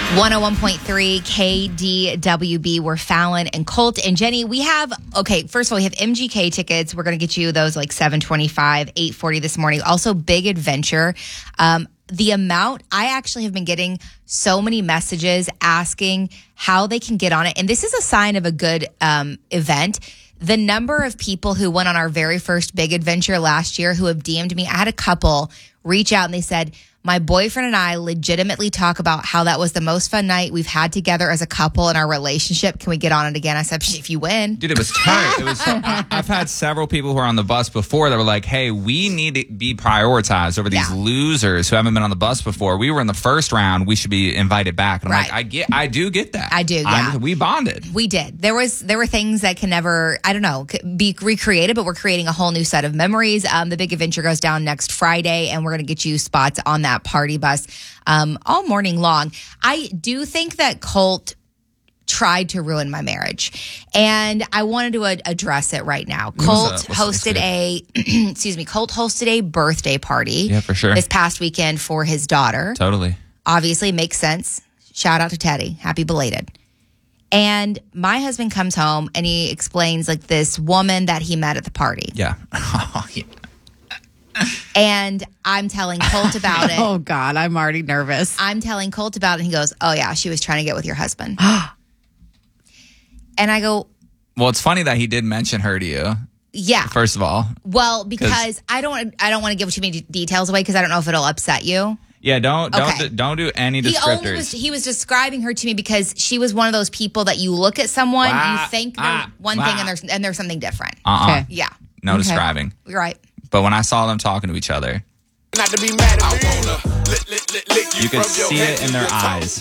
101.3 KDWB. We're Fallon and Colt and Jenny. We have, first of all, we have MGK tickets. We're going to get you those like $725, $840 this morning. Also, Big Adventure. The amount, I actually have been getting so many messages asking how they can get on it. And this is a sign of a good event. The number of people who went on our very first Big Adventure last year who have DM'd me, I had a couple reach out and they said, my boyfriend and I legitimately talk about how that was the most fun night we've had together as a couple in our relationship. Can we get on it again? I said, if you win. Dude, it was tight. I've had several people who are on the bus before that were like, hey, we need to be prioritized over these losers who haven't been on the bus before. We were in the first round. We should be invited back. And I'm like, I do get that. I do, yeah. We bonded. We did. There were things that can never, be recreated, but we're creating a whole new set of memories. The Big Adventure goes down next Friday, and we're going to get you spots on that party bus all morning long. I do think that Colt tried to ruin my marriage, and I wanted to address it right now. Colt hosted a birthday party. Yeah, for sure. This past weekend for his daughter. Totally. Obviously, makes sense. Shout out to Teddy. Happy belated. And my husband comes home and he explains like this woman that he met at the party. Yeah. And I'm telling Colt about it. Oh, God, I'm already nervous. I'm telling Colt about it, and he goes, oh, yeah, she was trying to get with your husband. And I go... Well, it's funny that he did mention her to you. Yeah. First of all. Well, because I don't want to give too many details away because I don't know if it'll upset you. Yeah, don't do any descriptors. He was describing her to me because she was one of those people that you look at someone, you think they're one thing, and there's something different. Okay. Yeah. No describing. You're right. But when I saw them talking to each other, not to be mad at you could see it in their eyes.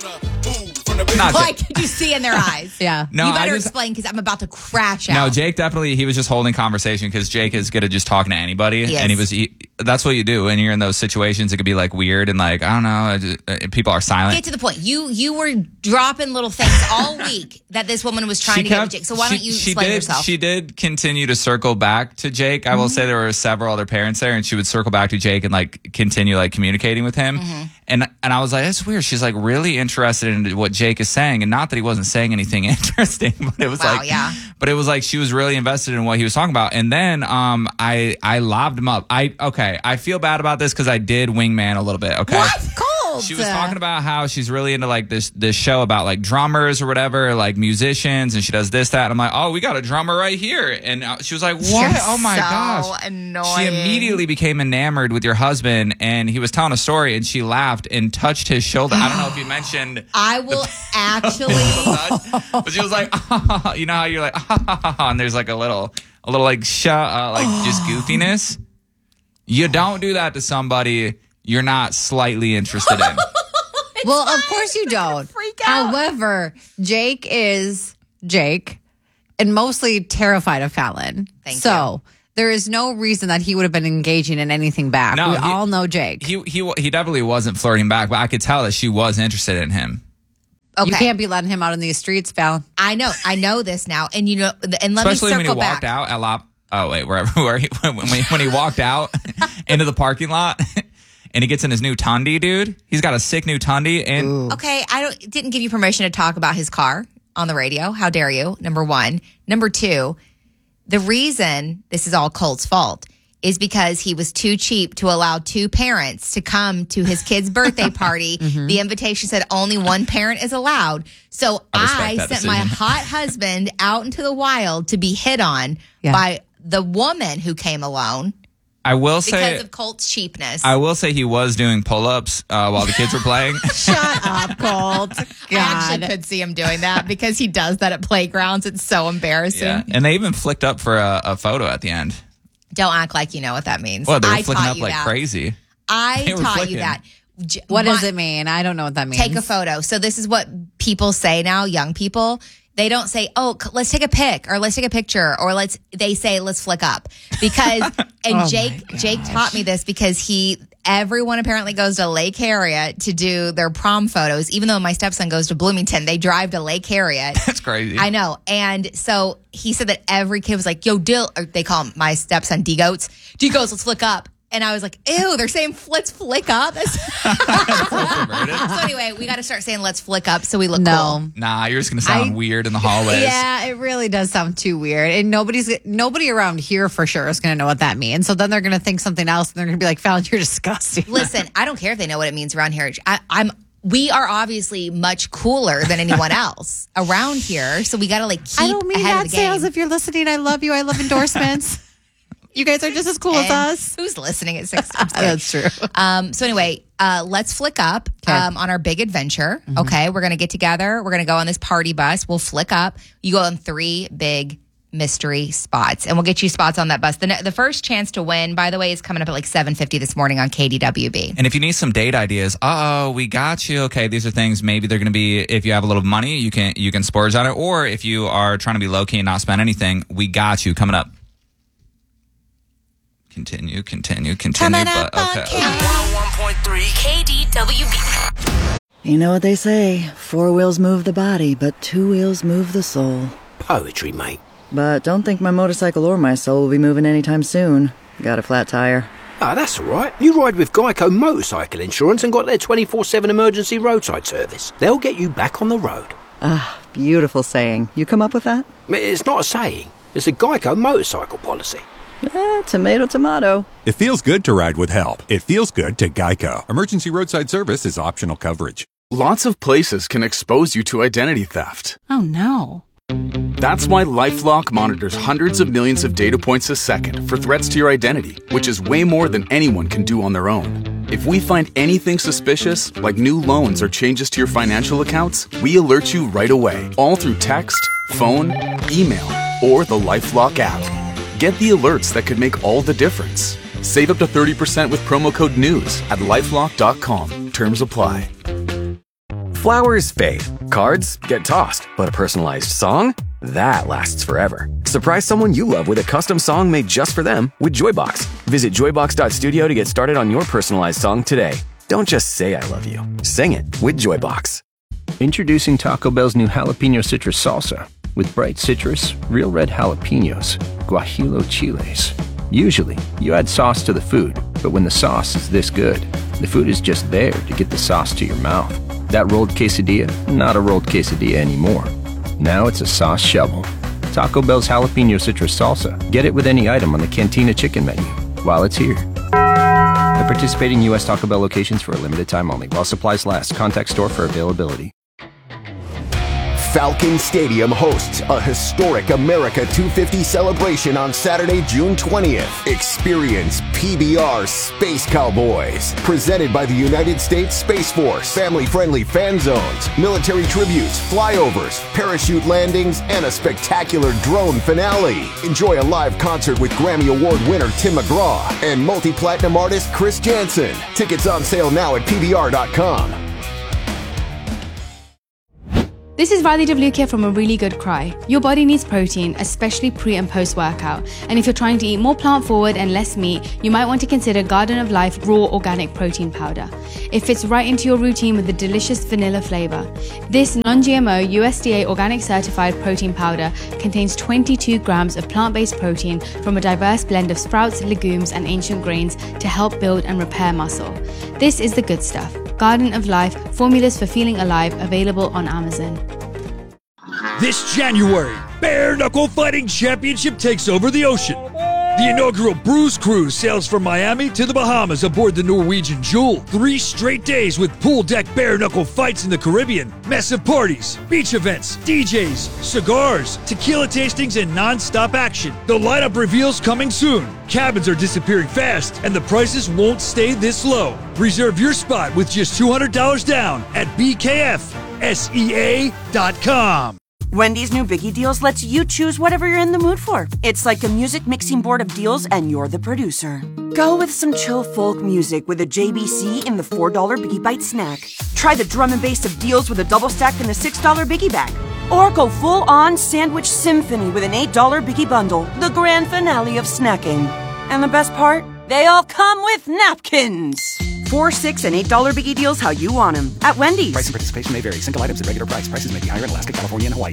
What could you see in their eyes? Yeah. No, you better explain because I'm about to crash out. No, Jake definitely, he was just holding conversation because Jake is good at just talking to anybody. And that's what you do when you're in those situations. It could be like weird and like, I don't know, people are silent. Get to the point. You were dropping little things all week that this woman was trying to get with Jake. So why don't you explain yourself? She did continue to circle back to Jake. I will say there were several other parents there and she would circle back to Jake and like continue like communicating with him. And I was like, that's weird. She's like really interested in what Jake is saying, and not that he wasn't saying anything interesting, but it was but it was like she was really invested in what he was talking about. And then I lobbed him up. I feel bad about this because I did wingman a little bit. Okay. What? Cold. She was talking about how she's really into like this show about like drummers or whatever, like musicians, and she does this, that. And I'm like, oh, we got a drummer right here. And she was like, what? You're oh my gosh. Annoying. She immediately became enamored with your husband, and he was telling a story, and she laughed and touched his shoulder. I don't know if you mentioned. I will actually. But she was like, you know how you're like, and there's like a little like just goofiness. You don't do that to somebody you're not slightly interested in. Well, of course you don't. However, Jake is Jake and mostly terrified of Fallon. Thank you. There is no reason that he would have been engaging in anything back. No, we all know Jake. He definitely wasn't flirting back, but I could tell that she was interested in him. Okay. You can't be letting him out in these streets, Fallon. I know this now, and and let especially me when he circle walked back. out at when he walked out into the parking lot. And he gets in his new Tundi, dude. He's got a sick new Tundi. And okay, didn't give you permission to talk about his car on the radio. How dare you? Number one. Number two, the reason this is all Colt's fault is because he was too cheap to allow two parents to come to his kid's birthday party. The invitation said only one parent is allowed. So I sent my hot husband out into the wild to be hit on by the woman who came alone. I will say, because of Colt's cheapness. I will say he was doing pull-ups while the kids were playing. Shut up, Colt. God. I actually could see him doing that because he does that at playgrounds. It's so embarrassing. Yeah. And they even flicked up for a photo at the end. Don't act like you know what that means. Well, they were flicking up like crazy. I taught you that. What does it mean? I don't know what that means. Take a photo. So this is what people say now, young people. They don't say, oh, let's take a pic or let's take a picture or they say, let's flick up because, and Jake taught me this because everyone apparently goes to Lake Harriet to do their prom photos. Even though my stepson goes to Bloomington, they drive to Lake Harriet. That's crazy. I know. And so he said that every kid was like, yo, or they call him my stepson D-Goats. D-Goats, let's flick up. And I was like, ew, they're saying let's flick up. So anyway, We got to start saying let's flick up so we look No. cool. Nah, you're just going to sound weird in the hallways. Yeah, it really does sound too weird. And nobody around here for sure is going to know what that means. So then they're going to think something else and they're going to be like, Fallon, you're disgusting. Listen, I don't care if they know what it means around here. We are obviously much cooler than anyone else around here. So we got to like keep I don't mean ahead that, of the game. Sales. If you're listening, I love you. I love endorsements. You guys are just as cool as us. Who's listening at 6? That's true. So anyway, let's flick up on our big adventure. Mm-hmm. Okay, we're going to get together. We're going to go on this party bus. We'll flick up. You go on 3 big mystery spots, and we'll get you spots on that bus. The first chance to win, by the way, is coming up at like 7:50 this morning on KDWB. And if you need some date ideas, we got you. Okay, these are things maybe they're going to be, if you have a little money, you can splurge on it. Or if you are trying to be low-key and not spend anything, we got you coming up. Continue. Coming up But, on okay. 101.3 KDWB. You know what they say, 4 wheels move the body, but 2 wheels move the soul. Poetry, mate. But don't think my motorcycle or my soul will be moving anytime soon. Got a flat tire. Ah, that's all right. You ride with Geico Motorcycle Insurance and got their 24/7 emergency roadside service. They'll get you back on the road. Ah, beautiful saying. You come up with that? It's not a saying. It's a Geico motorcycle policy. Tomato, tomato. It feels good to ride with help. It feels good to Geico. Emergency roadside service is optional coverage. Lots of places can expose you to identity theft. Oh, no. That's why LifeLock monitors hundreds of millions of data points a second for threats to your identity, which is way more than anyone can do on their own. If we find anything suspicious, like new loans or changes to your financial accounts, we alert you right away, all through text, phone, email, or the LifeLock app. Get the alerts that could make all the difference. Save up to 30% with promo code NEWS at lifelock.com. Terms apply. Flowers fade, cards get tossed, but a personalized song? That lasts forever. Surprise someone you love with a custom song made just for them with Joybox. Visit joybox.studio to get started on your personalized song today. Don't just say I love you. Sing it with Joybox. Introducing Taco Bell's new jalapeno citrus salsa. With bright citrus, real red jalapenos, guajillo chiles. Usually, you add sauce to the food, but when the sauce is this good, the food is just there to get the sauce to your mouth. That rolled quesadilla, not a rolled quesadilla anymore. Now it's a sauce shovel. Taco Bell's jalapeno citrus salsa. Get it with any item on the Cantina chicken menu while it's here. At participating U.S. Taco Bell locations for a limited time only. While supplies last. Contact store for availability. Falcon Stadium hosts a historic America 250 celebration on Saturday, June 20th. Experience PBR Space Cowboys, presented by the United States Space Force. Family-friendly fan zones, military tributes, flyovers, parachute landings, and a spectacular drone finale. Enjoy a live concert with Grammy Award winner Tim McGraw and multi-platinum artist Chris Jansen. Tickets on sale now at PBR.com. This is Riley DeVlukia from A Really Good Cry. Your body needs protein, especially pre and post workout. And if you're trying to eat more plant forward and less meat, you might want to consider Garden of Life Raw Organic Protein Powder. It fits right into your routine with the delicious vanilla flavor. This non-GMO USDA organic certified protein powder contains 22 grams of plant-based protein from a diverse blend of sprouts, legumes, and ancient grains to help build and repair muscle. This is the good stuff. Garden of Life, formulas for feeling alive, available on Amazon. This January, Bare Knuckle Fighting Championship takes over the ocean. The inaugural Bruise Cruise sails from Miami to the Bahamas aboard the Norwegian Jewel. 3 straight days with pool deck bare knuckle fights in the Caribbean, massive parties, beach events, DJs, cigars, tequila tastings, and non-stop action. The lineup reveals coming soon. Cabins are disappearing fast, and the prices won't stay this low. Reserve your spot with just $200 down at BKFSEA.com. Wendy's new Biggie Deals lets you choose whatever you're in the mood for. It's like a music mixing board of deals, and you're the producer. Go with some chill folk music with a JBC in the $4 Biggie Bite snack. Try the drum and bass of deals with a double stack in the $6 Biggie Bag. Or go full-on sandwich symphony with an $8 Biggie Bundle, the grand finale of snacking. And the best part? They all come with napkins. $4, $6, and $8 Biggie Deals how you want them at Wendy's. Price and participation may vary. Single items at regular price. Prices may be higher in Alaska, California, and Hawaii.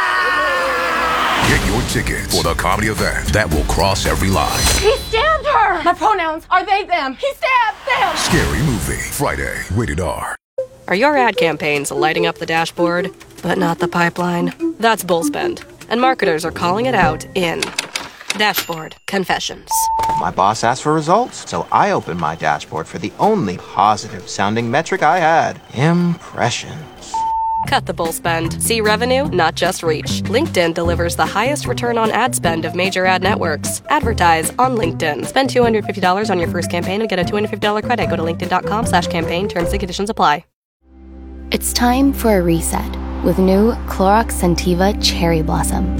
Get your tickets for the comedy event that will cross every line. He stabbed her! My pronouns are they, them. He stabbed them. Scary Movie, Friday, rated R. Are your ad campaigns lighting up the dashboard, but not the pipeline? That's Bullspend, and marketers are calling it out in Dashboard Confessions. My boss asked for results, so I opened my dashboard for the only positive-sounding metric I had: impressions. Cut the bull spend. See revenue, not just reach. LinkedIn delivers the highest return on ad spend of major ad networks. Advertise on LinkedIn. Spend $250 on your first campaign and get a $250 credit. Go to linkedin.com/campaign. Terms and conditions apply. It's time for a reset with new Clorox Scentiva Cherry Blossom.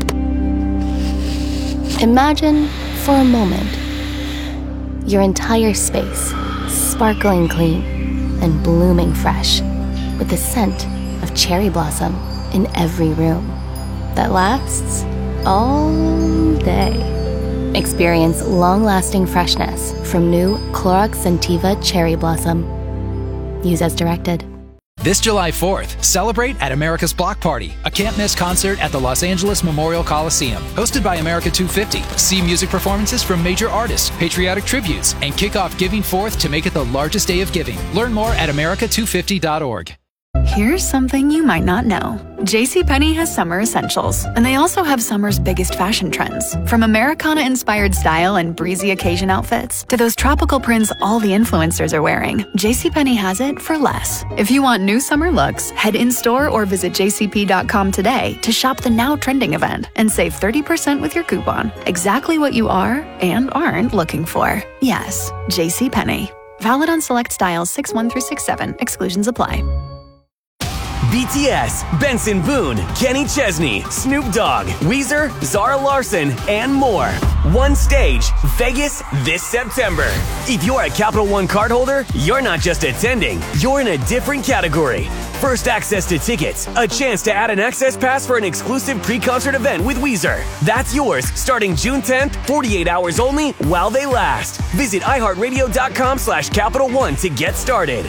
Imagine, for a moment, your entire space sparkling clean and blooming fresh with the scent of cherry blossom in every room that lasts all day. Experience long-lasting freshness from new Clorox Scentiva Cherry Blossom. Use as directed. This July 4th, celebrate at America's Block Party, a can't-miss concert at the Los Angeles Memorial Coliseum. Hosted by America 250, see music performances from major artists, patriotic tributes, and kick off Giving Forth to make it the largest day of giving. Learn more at america250.org. Here's something you might not know. JCPenney has summer essentials, and they also have summer's biggest fashion trends. From Americana-inspired style and breezy occasion outfits to those tropical prints all the influencers are wearing, JCPenney has it for less. If you want new summer looks, head in-store or visit jcp.com today to shop the now trending event and save 30% with your coupon. Exactly what you are and aren't looking for. Yes, JCPenney. Valid on select styles 6-1 through 6-7. Exclusions apply. BTS, Benson Boone, Kenny Chesney, Snoop Dogg, Weezer, Zara Larsson, and more. One stage, Vegas, this September. If you're a Capital One cardholder, you're not just attending, you're in a different category. First access to tickets, a chance to add an access pass for an exclusive pre-concert event with Weezer. That's yours starting June 10th, 48 hours only while they last. Visit iHeartRadio.com/Capital One to get started.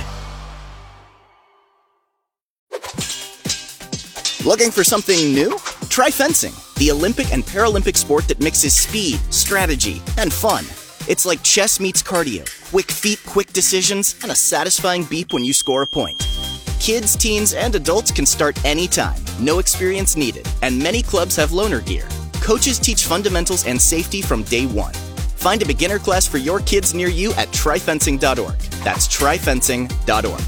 Looking for something new? Try fencing, the Olympic and Paralympic sport that mixes speed, strategy, and fun. It's like chess meets cardio. Quick feet, quick decisions, and a satisfying beep when you score a point. Kids, teens, and adults can start anytime. No experience needed. And many clubs have loaner gear. Coaches teach fundamentals and safety from day one. Find a beginner class for your kids near you at tryfencing.org. That's tryfencing.org.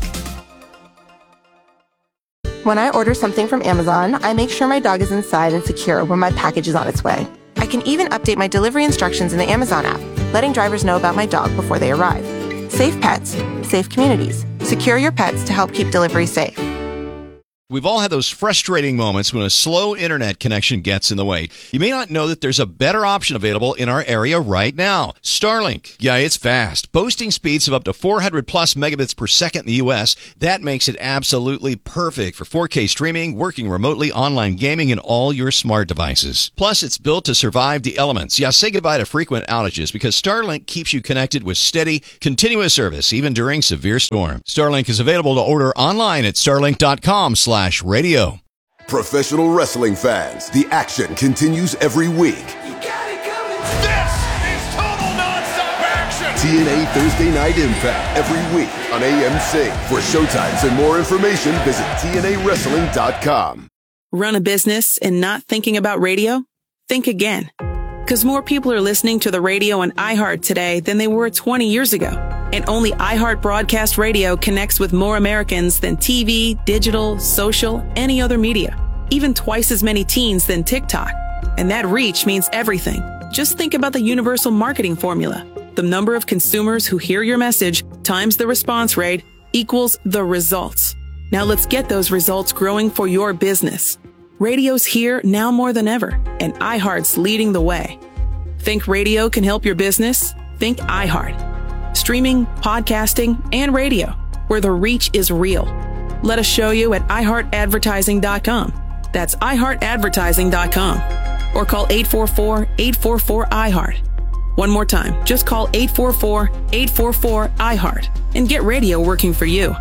When I order something from Amazon, I make sure my dog is inside and secure when my package is on its way. I can even update my delivery instructions in the Amazon app, letting drivers know about my dog before they arrive. Safe pets, safe communities. Secure your pets to help keep delivery safe. We've all had those frustrating moments when a slow internet connection gets in the way. You may not know that there's a better option available in our area right now. Starlink. Yeah, it's fast. Boasting speeds of up to 400 plus megabits per second in the U.S. That makes it absolutely perfect for 4K streaming, working remotely, online gaming, and all your smart devices. Plus, it's built to survive the elements. Yeah, say goodbye to frequent outages because Starlink keeps you connected with steady, continuous service, even during severe storms. Starlink is available to order online at starlink.com/radio. Professional wrestling fans, the action continues every week. This is total nonstop action. TNA Thursday Night Impact every week on AMC. For showtimes and more information, visit TNAWrestling.com. Run a business and not thinking about radio? Think again. Because more people are listening to the radio on iHeart today than they were 20 years ago. And only iHeart Broadcast Radio connects with more Americans than TV, digital, social, any other media. Even twice as many teens than TikTok. And that reach means everything. Just think about the universal marketing formula. The number of consumers who hear your message times the response rate equals the results. Now let's get those results growing for your business. Radio's here now more than ever, and iHeart's leading the way. Think radio can help your business? Think iHeart. Streaming, podcasting, and radio, where the reach is real. Let us show you at iHeartAdvertising.com. That's iHeartAdvertising.com. Or call 844-844-iHeart. One more time, just call 844-844-iHeart and get radio working for you.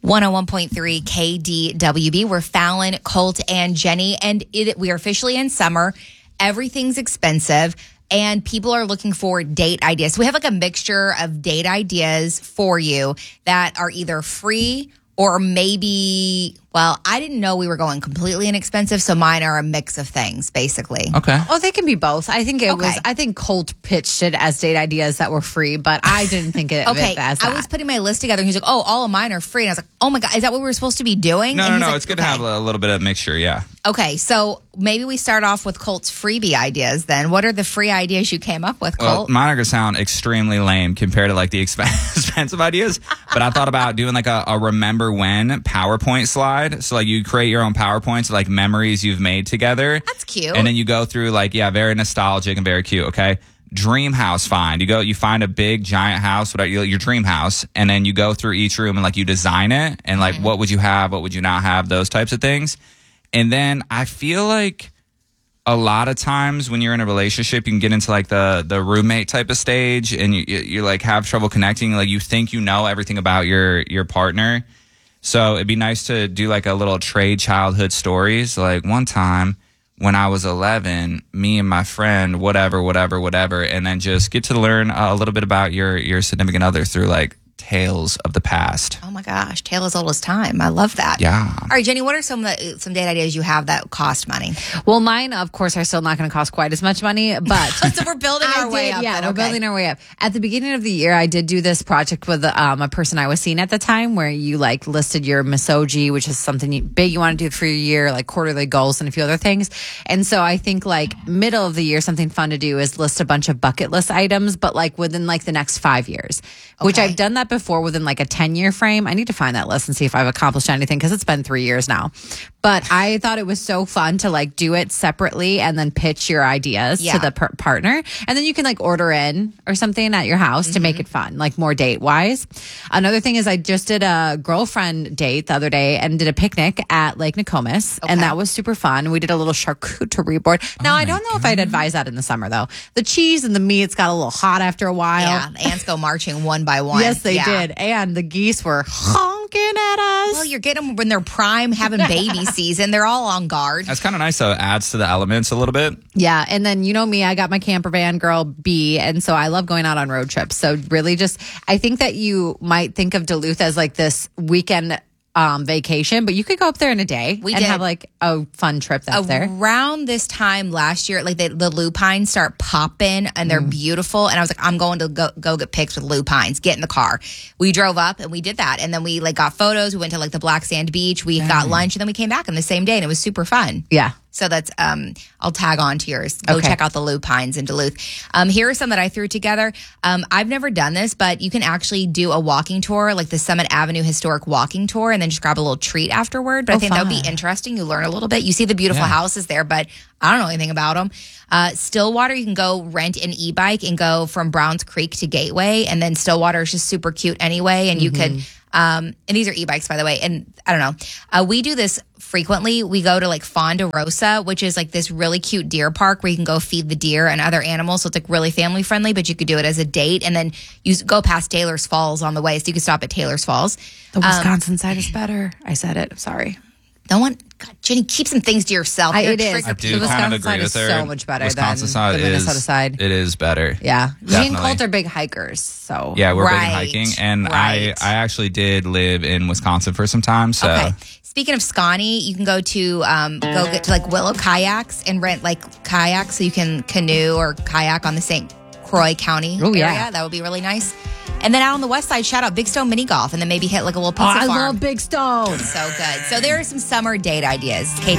101.3 KDWB. We're Fallon, Colt, and Jenny, and we are officially in summer. Everything's expensive, and people are looking for date ideas. So we have like a mixture of date ideas for you that are either free or maybe, well, I didn't know we were going completely inexpensive, so mine are a mix of things, basically. Okay. Oh, they can be both. I think I think Colt pitched it as date ideas that were free, but I didn't think it as that. I was putting my list together, and he's like, oh, all of mine are free. And I was like, oh my God, is that what we were supposed to be doing? No, like, it's good to have a little bit of mixture, yeah. Okay, so maybe we start off with Colt's freebie ideas then. What are the free ideas you came up with, Colt? Well, mine are going to sound extremely lame compared to like the expensive ideas, but I thought about doing like a remember when PowerPoint slide. So like you create your own PowerPoints, like memories you've made together. That's cute. And then you go through like, very nostalgic and very cute, okay? Dream house find. You find a big giant house, your dream house, and then you go through each room and like you design it and like what would you have, what would you not have, those types of things. And then I feel like a lot of times when you're in a relationship, you can get into like the roommate type of stage and you like have trouble connecting. Like you think you know everything about your partner. So it'd be nice to do like a little trade childhood stories. Like one time when I was 11, me and my friend, whatever. And then just get to learn a little bit about your significant other through like tales of the past. Oh my gosh, tale as old as time. I love that. Yeah. All right, Jenny, what are some date ideas you have that cost money? Well, mine, of course, are still not going to cost quite as much money, but so we're building our way up. Yeah, we're building our way up. At the beginning of the year, I did do this project with a person I was seeing at the time, where you like listed your misogi, which is something big you want to do for your year, like quarterly goals and a few other things. And so I think like middle of the year, something fun to do is list a bunch of bucket list items, but like within like the next 5 years, which I've done that before within like a 10-year frame. I need to find that list and see if I've accomplished anything because it's been 3 years now. But I thought it was so fun to like do it separately and then pitch your ideas to the partner. And then you can like order in or something at your house to make it fun, like more date wise. Another thing is I just did a girlfriend date the other day and did a picnic at Lake Nokomis. And that was super fun. We did a little charcuterie board. Now, I don't know if I'd advise that in the summer though. The cheese and the meats got a little hot after a while. Yeah, the ants go marching one by one. Yes, they did. And the geese were honking at us. Well, you're getting them when they're prime, having baby season. They're all on guard. That's kind of nice, though. It adds to the elements a little bit. Yeah, and then you know me, I got my camper van girl B, and so I love going out on road trips. So really I think that you might think of Duluth as like this weekend vacation, but you could go up there in a day have like a fun trip up there. Around this time last year, like the lupines start popping and they're beautiful. And I was like, I'm going to go get pics with lupines. Get in the car. We drove up and we did that. And then we like got photos. We went to like the Black Sand Beach. We got lunch and then we came back on the same day and it was super fun. Yeah. So that's, I'll tag on to yours. Go check out the lupines in Duluth. Here are some that I threw together. I've never done this, but you can actually do a walking tour, like the Summit Avenue Historic Walking Tour, and then just grab a little treat afterward. But I think that would be interesting. You learn a little bit. You see the beautiful houses there, but I don't know anything about them. Stillwater, you can go rent an e-bike and go from Browns Creek to Gateway. And then Stillwater is just super cute anyway. And you can, and these are e-bikes, by the way. And I don't know. We do this frequently. We go to like Fonda Rosa, which is like this really cute deer park where you can go feed the deer and other animals. So it's like really family friendly, but you could do it as a date. And then you go past Taylor's Falls on the way. So you can stop at Taylor's Falls. The Wisconsin side is better. I said it. I'm sorry. No one, God, Jenny, keep some things to yourself. It is. I do the kind Wisconsin of agree side with is her. so much better Wisconsin than side the Minnesota side. It is better. Yeah. Definitely. Me and Colt are big hikers. So yeah, we're big hiking. And I actually did live in Wisconsin for some time. So. Okay. Speaking of Scotty, you can go to go get to like Willow Kayaks and rent like kayaks so you can canoe or kayak on the St. Croix County area. Yeah. That would be really nice. And then out on the west side, shout out Big Stone Mini Golf and then maybe hit like a little pizza farm. I love Big Stone. So good. So there are some summer date ideas.